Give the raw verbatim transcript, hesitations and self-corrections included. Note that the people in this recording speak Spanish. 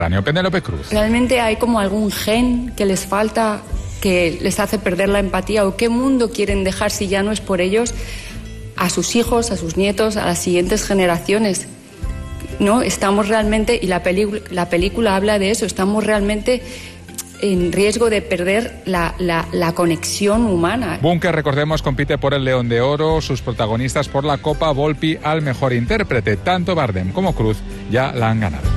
Penélope Cruz. ¿Realmente hay como algún gen que les falta, que les hace perder la empatía? ¿O qué mundo quieren dejar si ya no es por ellos a sus hijos, a sus nietos, a las siguientes generaciones? ¿No? Estamos realmente, y la, peli- la película habla de eso, estamos realmente en riesgo de perder la, la, la conexión humana. Búnker, recordemos, compite por el León de Oro, sus protagonistas por la Copa Volpi al mejor intérprete. Tanto Bardem como Cruz ya la han ganado.